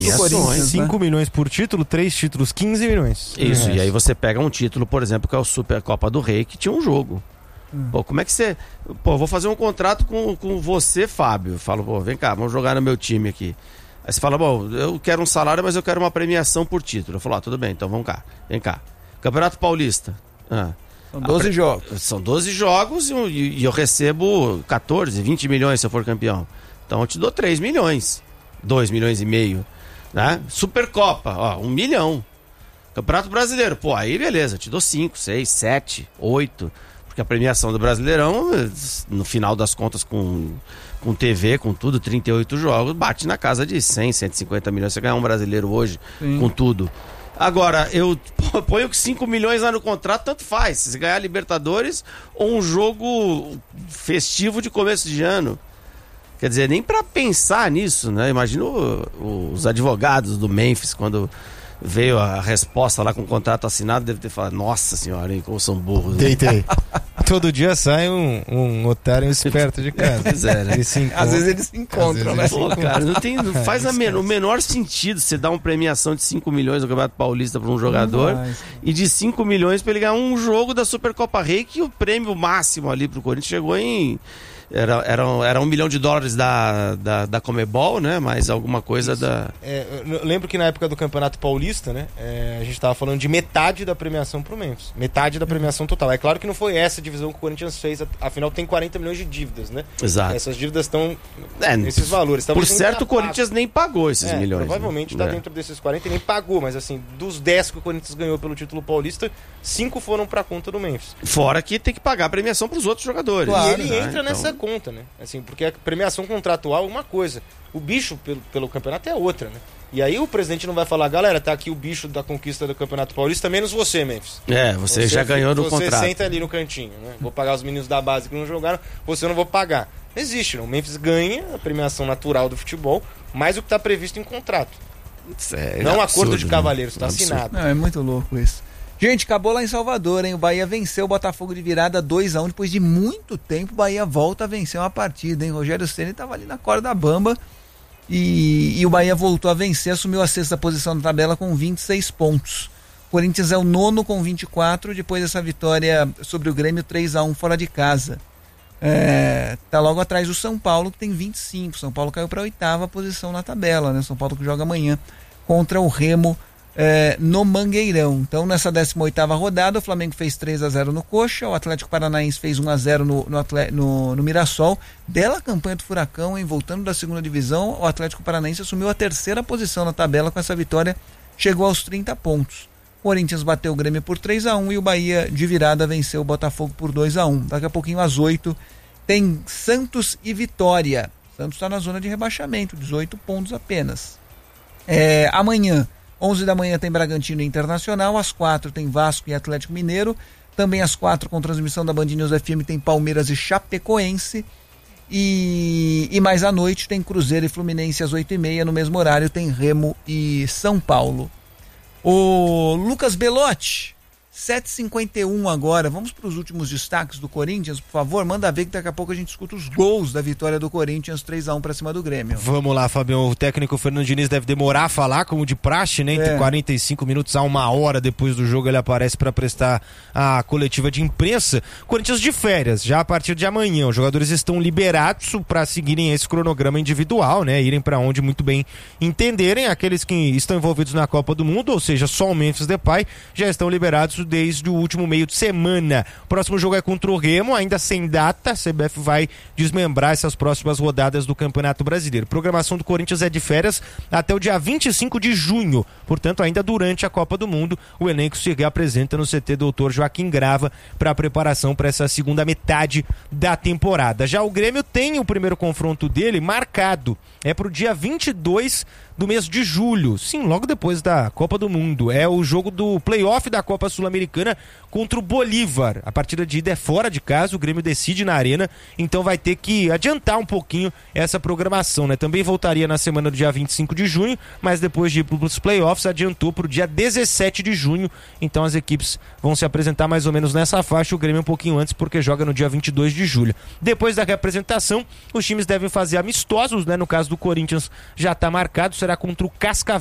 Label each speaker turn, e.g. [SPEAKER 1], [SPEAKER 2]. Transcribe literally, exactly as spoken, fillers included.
[SPEAKER 1] cinco milhões por título, três títulos, quinze milhões.
[SPEAKER 2] Isso, é. E aí você pega um título, por exemplo, que é o Supercopa do Rei, que tinha um jogo. Hum. Pô, como é que você... Pô, vou fazer um contrato com, com você, Fábio. Eu falo, pô, vem cá, vamos jogar no meu time aqui. Aí você fala, bom, eu quero um salário, mas eu quero uma premiação por título. Eu falo, ah, tudo bem, então vamos cá, vem cá. Campeonato Paulista. Ah.
[SPEAKER 3] São doze pre... jogos.
[SPEAKER 2] São doze jogos e, e eu recebo quatorze, vinte milhões se eu for campeão. Então eu te dou três milhões. dois milhões e meio. Né? Supercopa, ó, um milhão. Campeonato Brasileiro, pô, aí beleza, te dou cinco, seis, sete, oito. Porque a premiação do Brasileirão, no final das contas, com, com T V, com tudo, trinta e oito jogos, bate na casa de cem, cento e cinquenta milhões. Você ganhar um brasileiro hoje, sim, com tudo. Agora, eu ponho que cinco milhões lá no contrato, tanto faz. Se ganhar Libertadores ou um jogo festivo de começo de ano. Quer dizer, nem pra pensar nisso, né? Imagina o, os advogados do Memphis, quando veio a resposta lá com o contrato assinado, deve ter falado, nossa senhora, hein, como são burros.
[SPEAKER 1] Deitei. Né? Todo dia sai um, um otário esperto de casa.
[SPEAKER 2] Pois é, né?
[SPEAKER 3] Às vezes eles se encontram, né?
[SPEAKER 2] Pô, cara, não tem, não faz a men- o menor sentido você dar uma premiação de cinco milhões no Campeonato Paulista para um jogador e de cinco milhões para ele ganhar um jogo da Supercopa Rei, que o prêmio máximo ali pro Corinthians chegou em... Era, era, era um milhão de dólares da, da, da Comebol, né? Mais alguma coisa Isso. da...
[SPEAKER 1] É, eu lembro que na época do Campeonato Paulista, né? É, a gente tava falando de metade da premiação pro Memphis. Metade da premiação total. É claro que não foi essa divisão que o Corinthians fez. Afinal, tem quarenta milhões de dívidas, né?
[SPEAKER 2] Exato.
[SPEAKER 1] Essas dívidas estão
[SPEAKER 2] é,
[SPEAKER 1] nesses valores.
[SPEAKER 2] Talvez por certo, o Corinthians nem pagou esses
[SPEAKER 1] é,
[SPEAKER 2] milhões.
[SPEAKER 1] Provavelmente
[SPEAKER 2] né?
[SPEAKER 1] tá
[SPEAKER 2] é.
[SPEAKER 1] dentro desses quarenta e nem pagou. Mas assim, dos dez que o Corinthians ganhou pelo título paulista, cinco foram pra conta do Memphis.
[SPEAKER 2] Fora que tem que pagar a premiação pros outros jogadores.
[SPEAKER 1] Claro, e ele
[SPEAKER 2] né?
[SPEAKER 1] entra
[SPEAKER 2] então...
[SPEAKER 1] nessa conta, né? Assim, porque a premiação contratual é uma coisa, o bicho pelo, pelo campeonato é outra, né? E aí o presidente não vai falar, galera, tá aqui o bicho da conquista do Campeonato Paulista, menos você, Memphis.
[SPEAKER 2] É, você, você já ganhou no
[SPEAKER 1] você
[SPEAKER 2] contrato.
[SPEAKER 1] Você senta ali no cantinho, né? Vou pagar os meninos da base que não jogaram, você eu não vou pagar. Não existe, não. O Memphis ganha a premiação natural do futebol, mais o que está previsto em contrato.
[SPEAKER 2] É,
[SPEAKER 1] não um
[SPEAKER 2] absurdo,
[SPEAKER 1] acordo de cavalheiros, está
[SPEAKER 2] né?
[SPEAKER 1] assinado.
[SPEAKER 3] Não, é muito louco isso. Gente, acabou lá em Salvador, hein? O Bahia venceu o Botafogo de virada dois a um. Depois de muito tempo, o Bahia volta a vencer uma partida, hein? Rogério Ceni estava ali na corda bamba e, e o Bahia voltou a vencer, assumiu a sexta posição na tabela com vinte e seis pontos. O Corinthians é o nono com vinte e quatro, depois dessa vitória sobre o Grêmio três a um fora de casa. É, tá logo atrás do São Paulo, que tem vinte e cinco. São Paulo caiu para a oitava posição na tabela, né? São Paulo que joga amanhã contra o Remo É, no Mangueirão. Então nessa décima oitava rodada o Flamengo fez três a zero no Coxa, o Atlético Paranaense fez um a zero no, no, no, no Mirassol. Bela campanha do Furacão, hein? Voltando da segunda divisão, o Atlético Paranaense assumiu a terceira posição na tabela com essa vitória, chegou aos trinta pontos. O Corinthians bateu o Grêmio por três a um e o Bahia de virada venceu o Botafogo por dois a um. Daqui a pouquinho às oito tem Santos e Vitória. Santos está na zona de rebaixamento, dezoito pontos apenas. É, amanhã onze da manhã tem Bragantino e Internacional, às quatro tem Vasco e Atlético Mineiro, também às quatro com transmissão da Band News F M tem Palmeiras e Chapecoense, e, e mais à noite tem Cruzeiro e Fluminense às oito e meia, no mesmo horário tem Remo e São Paulo. O Lucas Belotti, sete e cinquenta e um agora, vamos para os últimos destaques do Corinthians, por favor, manda ver que daqui a pouco a gente escuta os gols da vitória do Corinthians, três a um para cima do Grêmio.
[SPEAKER 1] Vamos lá, Fabião, o técnico Fernando Diniz deve demorar a falar, como de praxe, né? Entre é. quarenta e cinco minutos a uma hora depois do jogo ele aparece para prestar a coletiva de imprensa. Corinthians de férias, já a partir de amanhã, os jogadores estão liberados para seguirem esse cronograma individual, né? Irem para onde muito bem entenderem. Aqueles que estão envolvidos na Copa do Mundo, ou seja, só o Memphis Depay, já estão liberados desde o último meio de semana. O próximo jogo é contra o Remo, ainda sem data. A C B F vai desmembrar essas próximas rodadas do Campeonato Brasileiro. A programação do Corinthians é de férias até o dia vinte e cinco de junho, portanto ainda durante a Copa do Mundo. O elenco se reapresenta no C T doutor Joaquim Grava para a preparação para essa segunda metade da temporada. Já o Grêmio tem o primeiro confronto dele marcado, é para o dia vinte e dois do mês de julho, sim, logo depois da Copa do Mundo. É o jogo do play-off da Copa Sul-Americana contra o Bolívar. A partida de ida é fora de casa, o Grêmio decide na Arena, então vai ter que adiantar um pouquinho essa programação, né? Também voltaria na semana do dia vinte e cinco de junho, mas depois de ir para os playoffs, adiantou para o dia dezessete de junho, então as equipes vão se apresentar mais ou menos nessa faixa, o Grêmio um pouquinho antes, porque joga no dia vinte e dois de julho. Depois da representação, os times devem fazer amistosos, né? No caso do Corinthians já está marcado, será contra o Cascavel